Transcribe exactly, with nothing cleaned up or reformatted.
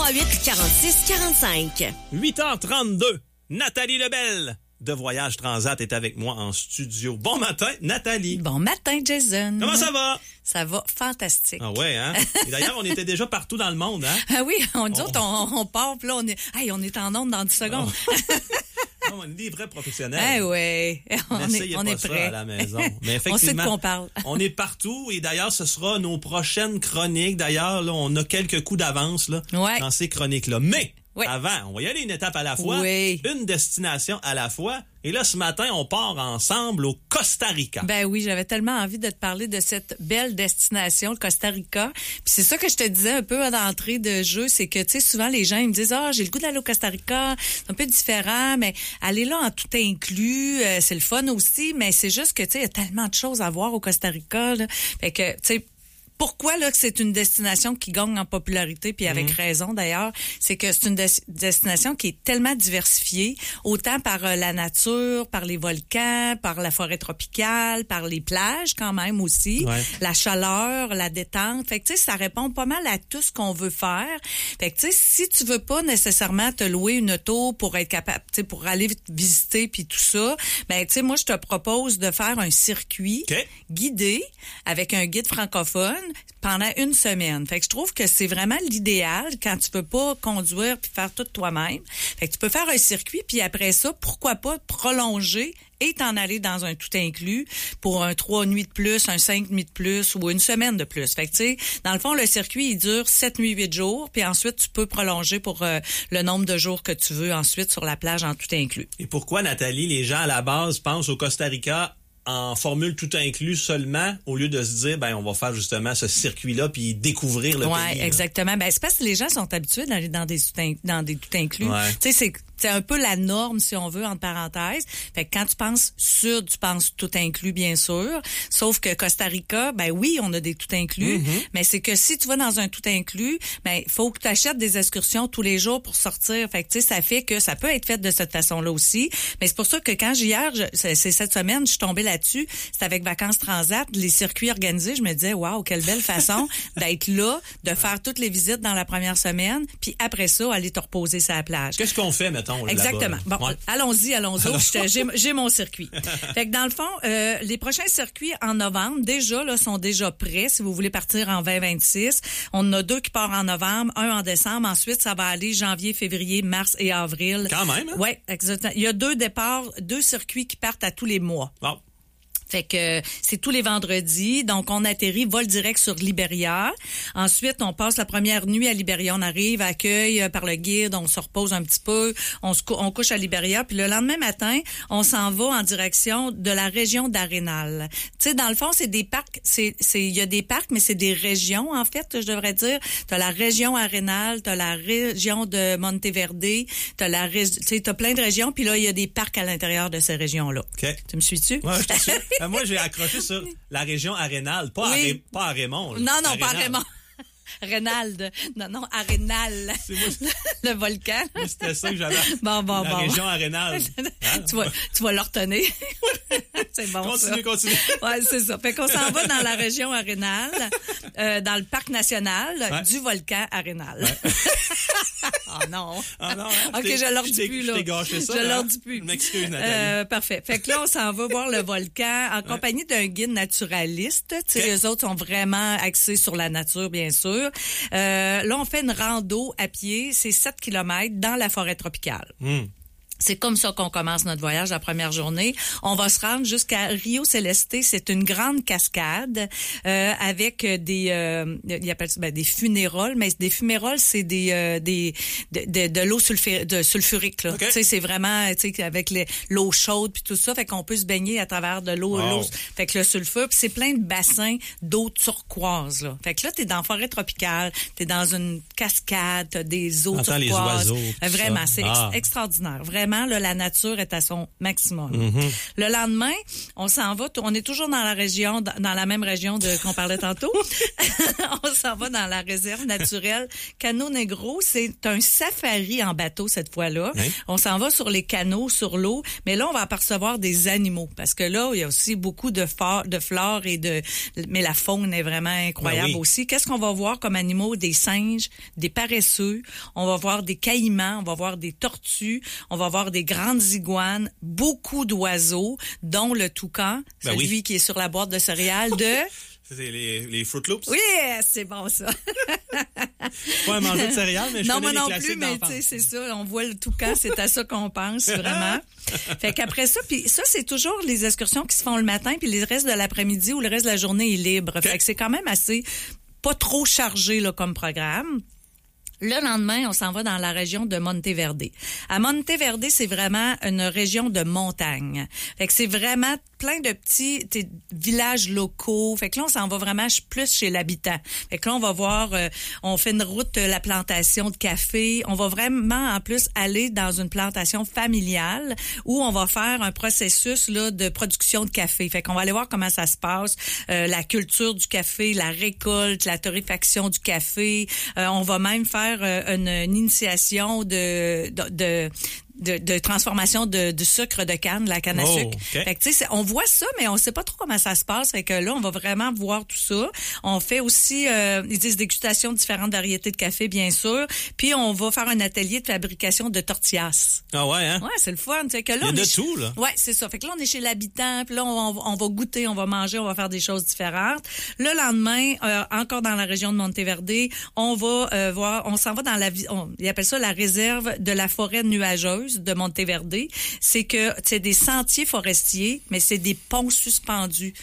trois huit, quarante-six quarante-cinq. huit heures trente-deux. Nathalie Lebel de Voyage Transat est avec moi en studio. Bon matin, Nathalie. Bon matin, Jason. Comment ça va? Ça va fantastique. Ah ouais, hein? Et d'ailleurs, on était déjà partout dans le monde, hein? Ah oui, on dit, Oh. on, on part, puis là, on est, hey, on est en onde dans dix secondes. Oh. Non, on est des vrais professionnels. Ah ouais, on N'essayez est, on pas est ça prêt. à la maison. Mais On sait de effectivement, quoi on parle. on est partout et d'ailleurs, ce sera nos prochaines chroniques. D'ailleurs, là, on a quelques coups d'avance là, Ouais. dans ces chroniques-là. Mais Oui. avant, on va y aller une étape à la fois, Oui. une destination à la fois. Et là, ce matin, on part ensemble au Costa Rica. Ben oui, j'avais tellement envie de te parler de cette belle destination, le Costa Rica. Puis c'est ça que je te disais un peu d'entrée de jeu, c'est que, tu sais, souvent les gens, ils me disent, ah, j'ai le goût d'aller au Costa Rica, c'est un peu différent, mais aller là en tout inclus, euh, c'est le fun aussi, mais c'est juste que, tu sais, il y a tellement de choses à voir au Costa Rica, là. Fait que, tu sais, pourquoi là que c'est une destination qui gagne en popularité, puis avec mmh. raison d'ailleurs, c'est que c'est une des- destination qui est tellement diversifiée, autant par euh, la nature, par les volcans, par la forêt tropicale, par les plages quand même aussi, Ouais. la chaleur, la détente. Fait que tu sais, ça répond pas mal à tout ce qu'on veut faire. Fait que tu sais, si tu veux pas nécessairement te louer une auto pour être capable, tu sais, pour aller visiter puis tout ça, ben tu sais, moi je te propose de faire un circuit OK. guidé avec un guide francophone pendant une semaine. Fait que je trouve que c'est vraiment l'idéal quand tu peux pas conduire puis faire tout toi-même. Fait que tu peux faire un circuit puis après ça, pourquoi pas prolonger et t'en aller dans un tout inclus pour un trois nuits de plus, un cinq nuits de plus ou une semaine de plus. Fait que tu sais, dans le fond, le circuit, il dure sept nuits, huit jours puis ensuite tu peux prolonger pour euh, le nombre de jours que tu veux ensuite sur la plage en tout inclus. Et pourquoi, Nathalie, les gens à la base pensent au Costa Rica en formule tout inclus seulement, au lieu de se dire, ben, on va faire justement ce circuit-là puis découvrir le Ouais, pays. là. exactement. Ben, c'est parce que les gens sont habitués d'aller dans des, tout in- dans des tout inclus. Ouais. Tu sais, c'est, c'est un peu la norme, si on veut, entre parenthèses. Fait que quand tu penses sud, tu penses tout inclus, bien sûr. Sauf que Costa Rica, ben oui, on a des tout inclus. Mm-hmm. Mais c'est que si tu vas dans un tout inclus, ben, il faut que tu achètes des excursions tous les jours pour sortir. Fait que, tu sais, ça fait que ça peut être fait de cette façon-là aussi. Mais c'est pour ça que quand j'ai hier, je- c'est, c'est cette semaine, je suis tombée là-dessus. C'était avec Vacances Transat, les circuits organisés. Je me disais, waouh, quelle belle façon d'être là, de faire toutes les visites dans la première semaine, puis après ça, aller te reposer sur la plage. Qu'est-ce qu'on fait, mettons, là-bas, Exactement. là? Bon, Ouais. allons-y, allons-y. Je te- J'ai, j'ai mon circuit. Fait que dans le fond, euh, les prochains circuits en novembre, déjà, là, sont déjà prêts. Si vous voulez partir en vingt vingt-six, on en a deux qui partent en novembre, un en décembre. Ensuite, ça va aller janvier, février, mars et avril. Quand même, hein? Ouais, exactement. Il y a deux départs, deux circuits qui partent à tous les mois. Bon. Fait que c'est tous les vendredis. Donc, on atterrit vol direct sur Liberia. Ensuite, on passe la première nuit à Liberia. On arrive, accueil euh, par le guide, on se repose un petit peu, on se cou- on couche à Liberia. Puis le lendemain matin, on s'en va en direction de la région d'Arenal. Tu sais, dans le fond, c'est des parcs. C'est, c'est, il y a des parcs, mais c'est des régions, en fait, je devrais dire. T'as la région Arenal, t'as la région de Monteverde, t'as la, ré- tu sais, t'as plein de régions. Puis là, il y a des parcs à l'intérieur de ces régions-là. OK. Tu me suis-tu? Ouais, je te suis. Euh, moi, j'ai accroché sur la région Arénal, pas, Oui. à, Ré- pas à Raymond. là. Non, non, pas Arénal. Raymond. Reynald. Non, non, Arénal. C'est moi, Le volcan. moi, c'était ça que j'avais. Bon, bon, la bon. région Arénal. Hein? tu vas, tu vas le retenir. C'est bon, Continue, ça. continue. Ouais, c'est ça. Fait qu'on s'en va dans la région Arénal, euh, dans le parc national Ouais. du volcan Arénal. Oh non. Ah non, hein, OK, t'ai- je leur je dis t'ai- plus, je là. t'ai gâché ça, Je hein? leur dis plus. Je m'excuse, Nathalie. Euh, parfait. Fait que là, on s'en va voir le volcan en compagnie d'un guide naturaliste. Tu sais, OK. les autres sont vraiment axés sur la nature, bien sûr. Euh, là, on fait une rando à pied. C'est sept kilomètres dans la forêt tropicale. Hum. C'est comme ça qu'on commence notre voyage la première journée. On va se rendre jusqu'à Rio Celeste. C'est une grande cascade euh, avec des, euh, ils appellent ça ben, des fuméroles, mais des fuméroles, c'est des, euh, des de, de, de l'eau sulfur, de sulfurique. Là. Okay. Tu sais, c'est vraiment, tu sais, avec les, l'eau chaude puis tout ça, fait qu'on peut se baigner à travers de l'eau, Wow. l'eau, fait que le sulfure, puis c'est plein de bassins d'eau turquoise. Là. Fait que là, t'es dans la forêt tropicale, t'es dans une cascade, t'as des eaux T'entends les turquoises. oiseaux, tout Euh, Vraiment, ça. c'est Ah. ex- extraordinaire, vraiment. vraiment, là, la nature est à son maximum. Mm-hmm. Le lendemain, on s'en va, on est toujours dans la région, dans la même région de qu'on parlait tantôt. On s'en va dans la réserve naturelle Cano Negro. C'est un safari en bateau cette fois-là. Oui. On s'en va sur les canaux, sur l'eau, mais là, on va apercevoir des animaux parce que là, il y a aussi beaucoup de, for- de flore et de... Mais la faune est vraiment incroyable ben oui. aussi. Qu'est-ce qu'on va voir comme animaux? Des singes, des paresseux, on va voir des caïmans, on va voir des tortues, on va voir des grandes iguanes, beaucoup d'oiseaux, dont le toucan, ben celui oui. qui est sur la boîte de céréales de... C'est les, les Fruit Loops? Oui, c'est bon, ça. Pas un manger de céréales, mais je non, connais moi les non plus, mais tu sais, c'est ça. On voit le toucan, c'est à ça qu'on pense, vraiment. Fait qu'après ça, puis ça, c'est toujours les excursions qui se font le matin, puis le reste de l'après-midi ou le reste de la journée est libre. Okay. Fait que c'est quand même assez, pas trop chargé, là, comme programme. Le lendemain, on s'en va dans la région de Monteverde. À Monteverde, c'est vraiment une région de montagne. Fait que c'est vraiment plein de petits villages locaux. Fait que là, on s'en va vraiment plus chez l'habitant. Fait que là, on va voir, euh, on fait une route de la plantation de café. On va vraiment, en plus, aller dans une plantation familiale où on va faire un processus là de production de café. Fait qu'on va aller voir comment ça se passe, euh, la culture du café, la récolte, la torréfaction du café. Euh, on va même faire Une, une initiation de, de, de De, de transformation de, de sucre de canne, la canne à oh, sucre. Okay. Fait que tu sais, on voit ça, mais on sait pas trop comment ça se passe. Fait que là, on va vraiment voir tout ça. On fait aussi, euh, ils disent dégustation de différentes variétés de café, bien sûr. Puis on va faire un atelier de fabrication de tortillas. Ah ouais, hein? Ouais, c'est le fun. Que là, il y a on de est tout, là. Ouais, c'est ça. Fait que là, on est chez l'habitant. Puis là, on, on va goûter, on va manger, on va faire des choses différentes. Le lendemain, euh, encore dans la région de Monteverde, on va euh, voir, on s'en va dans la, on, ils appellent ça la réserve de la forêt nuageuse de Monteverde. C'est que c'est des sentiers forestiers, mais c'est des ponts suspendus.